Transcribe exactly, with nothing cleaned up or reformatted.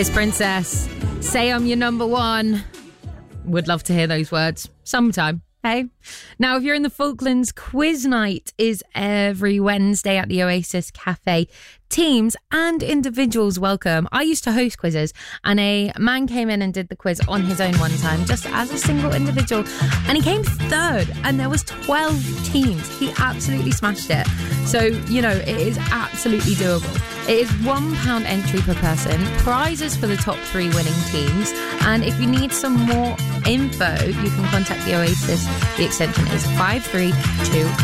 It's Princess. Say I'm your number one. Would love to hear those words sometime. Hey. Now, if you're in the Falklands, quiz night is every Wednesday at the Oasis Cafe. Teams and individuals welcome. I used to host quizzes, and a man came in and did the quiz on his own one time, just as a single individual, and he came third, and there was twelve teams. He absolutely smashed it. So, you know, it is absolutely doable. It is one pound entry per person, prizes for the top three winning teams, and if you need some more info, you can contact the Oasis. The extension is five three two